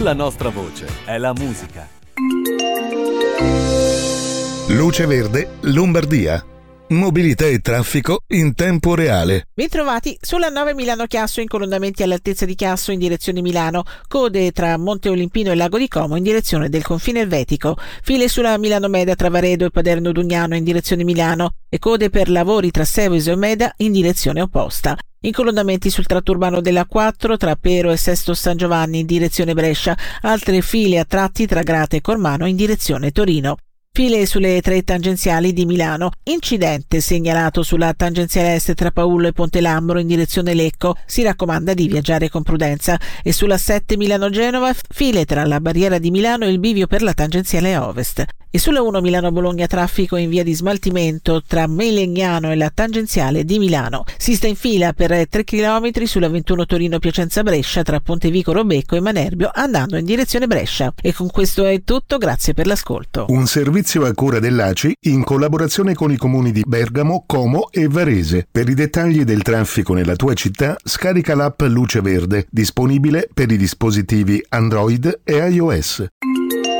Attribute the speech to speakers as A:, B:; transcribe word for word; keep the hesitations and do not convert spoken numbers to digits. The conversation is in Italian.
A: La nostra voce è la musica.
B: Luce Verde, Lombardia. Mobilità e traffico in tempo reale.
C: Bentrovati sulla nove Milano-Chiasso, incolonnamenti all'altezza di Chiasso in direzione Milano, code tra Monte Olimpino e Lago di Como in direzione del confine elvetico, file sulla Milano Meda tra Varedo e Paderno Dugnano in direzione Milano e code per lavori tra Seveso e Meda in direzione opposta. Incolonnamenti sul tratto urbano della quattro tra Pero e Sesto San Giovanni in direzione Brescia, altre file a tratti tra Grate e Cormano in direzione Torino. File sulle tre tangenziali di Milano. Incidente segnalato sulla tangenziale est tra Paullo e Ponte Lambro in direzione Lecco. Si raccomanda di viaggiare con prudenza. E sulla sette Milano-Genova, file tra la barriera di Milano e il bivio per la tangenziale ovest. E sulla uno Milano-Bologna, traffico in via di smaltimento tra Melegnano e la tangenziale di Milano. Si sta in fila per tre chilometri sulla ventuno Torino-Piacenza-Brescia tra Pontevico Robecco e Manerbio andando in direzione Brescia. E con questo è tutto, grazie per l'ascolto.
B: Un servizio a cura dell'A C I in collaborazione con i comuni di Bergamo, Como e Varese. Per i dettagli del traffico nella tua città, scarica l'app Luce Verde, disponibile per i dispositivi Android e iOS.